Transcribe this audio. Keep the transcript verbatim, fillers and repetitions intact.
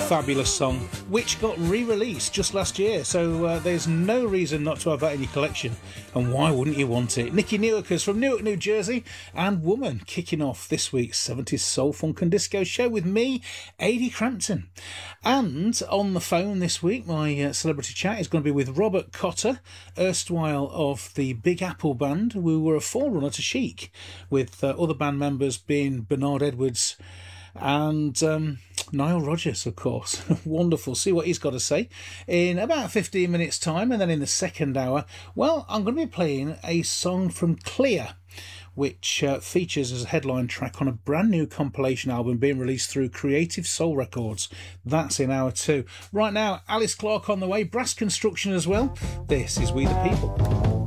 Fabulous song, which got re-released just last year, so uh, there's no reason not to have that in your collection, and why wouldn't you want it? Nikki Newakers from Newark, New Jersey, and Woman, kicking off this week's seventies Soul, Funk and Disco show with me, Ady Crampton. And on the phone this week, my uh, celebrity chat is going to be with Robert Cotter, erstwhile of the Big Apple Band, who were a forerunner to Chic, with uh, other band members being Bernard Edwards and um, Nile Rodgers, of course. Wonderful. See what he's got to say in about fifteen minutes time. And then in the second hour, well, I'm going to be playing a song from Clear, which uh, features as a headline track on a brand new compilation album being released through Creative Soul Records. That's in hour two. Right now, Alice Clark on the way, Brass Construction as well. This is We the People.